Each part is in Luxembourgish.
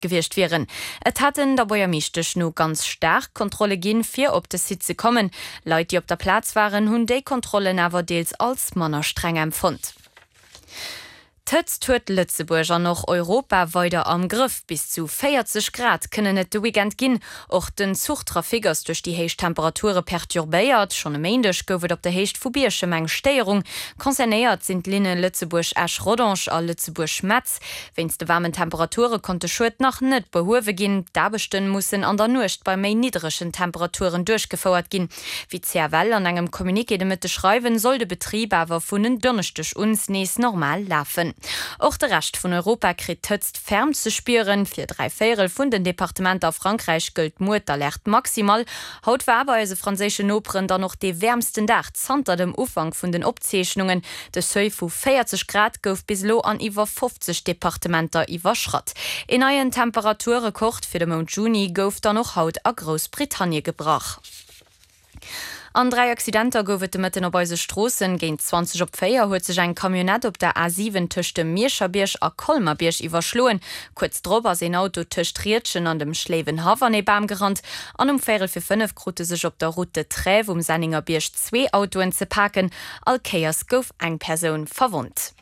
gewircht wären. Et hatten dabei mischtech nur ganz stark Kontrolle gin fir op de Sitze kommen. Leute, die op der Platz waren, hun de Kontrollen awer deels als Manner streng empfund. Tëtzt huet Lützeburger noch Europa weiter am Griff. Bis zu 40 Grad kënnen net de Weekend ginn. Och den Zugtrafikers durch die heiche Temperature perturbéiert. Schon am Montag goufet op der heicht phobiersche Meng Steierung. Konzernéiert sind Linnen Lützeburg Asch-Rodange a Lützeburg-Metz. Wenns de warmen Temperature konnte Schuld nach net behowe ginn. Dabechten mussssen an der Nucht bei méi niedrigen Temperaturen durchgefauert ginn. Wie CRL an engem Kommuniké de Mitte schreiben, soll de Betrieb awer vun den Donnerstag uns nees normal laufen. Auch der Rest von Europa kriegt höchst ferm zu spüren. Für 3 Viertel von den Departementen auf Frankreich gilt Mutter-Alert maximal. Haut war aber also französische Operen dann noch die wärmsten Tag hinter dem Umfang von den Abzeichnungen. Der Höhe von 40 Grad gouf bis lo an über 50 Departementer überschrott. In neuen Temperaturrekord für den Monat Juni gouf dann noch Haut a Großbritannien gebracht. An 3 Accidenter goufet mitten op beise Strossen géint 20 op Féier huet sech eng Kamionett op der A7 tëcht dem Mierscherbiersch a Kolmerbiersch iwwerschloen. Kurz drüber se Auto tëcht Rietschen an dem Schlewen-Havernebam gerannt. An 4:05 krute sech op der Route Träv Senninger Biersch 2 Autoen ze packen. Alkeiers gouf eng Persoun verwundt.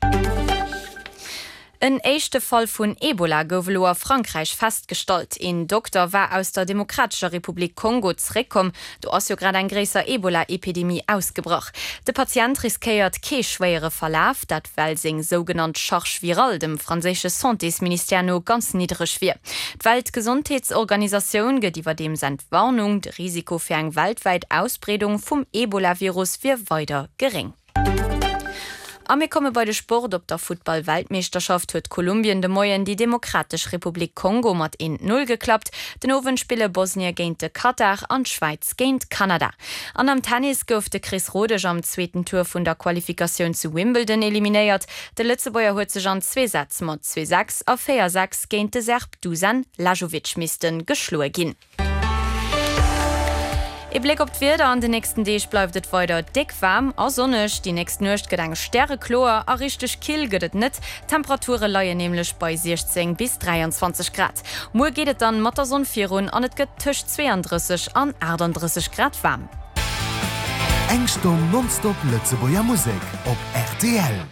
Ein echte Fall von Ebola gouf lo a Frankreich festgestellt. Ein Doktor war aus der Demokratischen Republik Kongo zurückgekommen. Du hast ja gerade ein größer Ebola-Epidemie ausgebracht. Der Patient riskiert kein schwere Verlauf, dat weil sein sogenannte Charge viral dem französischen Santé-Ministère no ganz niedrig wird. Die Weltgesundheitsorganisation gibt über dem seine Warnung, das Risiko für eine weltweite Ausbreitung vom Ebola-Virus wird weiter gering. Am komme bei de Sport op der Football-Weltmeisterschaft huet Kolumbien de Moien die Demokratische Republik Kongo mat 1-0 geklappt. Den Owenspiele Bosnien géint de Katar an Schweiz géint Kanada. An am Tennis gouf de Chris Rodeg am 2. Tour vun der Qualifikation zu Wimbledon eliminéiert. De Lützebauer huet sech an 2 Sätze mat 2-6 a 4-6 géint de Serb Dusan Lajovic missten geschloe ginn. E Blick op d'Wetter an den nächsten Deeg bleibt et weiter dick warm, a sonnech, die nächst Nucht gët eng Sterreklor, a richtig kill gëtt et net. Temperature leie nämlich bei 16 bis 23 Grad. Mo geht et dann mat der Sonn virun an et gëtt tëcht 32 an 38 Grad warm. Engstum nonstop Lützeburger Musik op RTL.